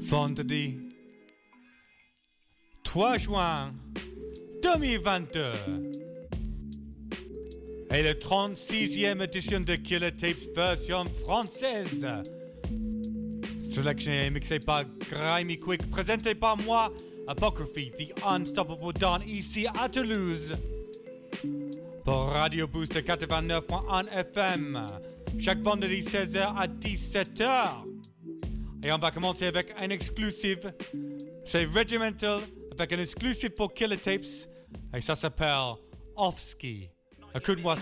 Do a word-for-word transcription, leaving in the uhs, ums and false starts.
Vendredi trois juin deux mille vingt-deux et le trente-sixième édition de Killer Tapes version française. Sélectionné et mixé par Grimy Quick, présenté par moi, Apocryphy, The Unstoppable Don, ici à Toulouse. Pour Radio Boost quatre-vingt-neuf point un F M, chaque vendredi seize heures à dix-sept heures. Et on va commencer avec un exclusive. C'est Regimental avec un exclusive pour Killer Tapes. Et ça s'appelle Off-Ski. Écoute-moi ça.